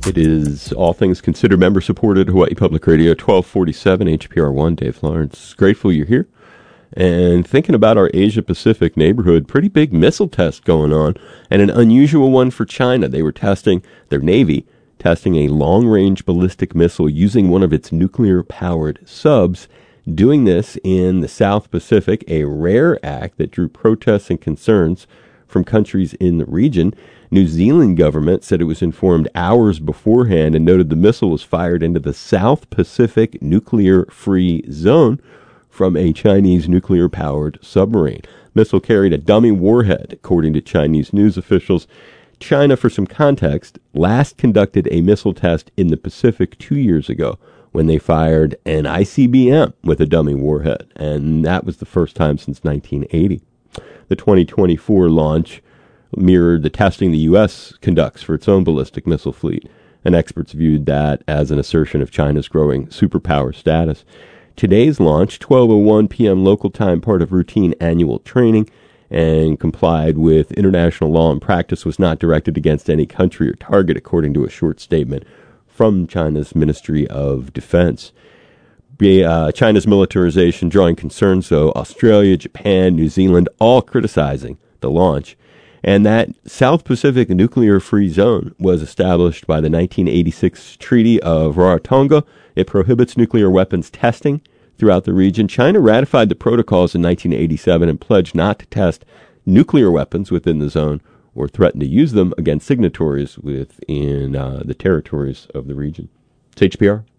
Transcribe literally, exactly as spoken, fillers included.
It is All Things Considered, member-supported Hawaii Public Radio, twelve forty-seven H P R one. Dave Lawrence, grateful you're here. And thinking about our Asia-Pacific neighborhood, pretty big missile test going on, and an unusual one for China. They were testing, their Navy, testing a long-range ballistic missile using one of its nuclear-powered subs, doing this in the South Pacific, a rare act that drew protests and concerns from countries in the region. New Zealand government said it was informed hours beforehand and noted the missile was fired into the South Pacific nuclear-free zone from a Chinese nuclear-powered submarine. Missile carried a dummy warhead, according to Chinese news officials. China, for some context, last conducted a missile test in the Pacific two years ago when they fired an I C B M with a dummy warhead, and that was the first time since nineteen eighty. The twenty twenty-four launch mirrored the testing the U S conducts for its own ballistic missile fleet, and experts viewed that as an assertion of China's growing superpower status. Today's launch, twelve oh one p.m. local time, part of routine annual training, and complied with international law and practice, was not directed against any country or target, according to a short statement from China's Ministry of Defense. Uh, China's militarization drawing concerns, though. Australia, Japan, New Zealand, all criticizing the launch. And that South Pacific nuclear-free zone was established by the nineteen eighty-six Treaty of Rarotonga. It prohibits nuclear weapons testing throughout the region. China ratified the protocols in nineteen eighty-seven and pledged not to test nuclear weapons within the zone or threaten to use them against signatories within uh, the territories of the region. It's H P R.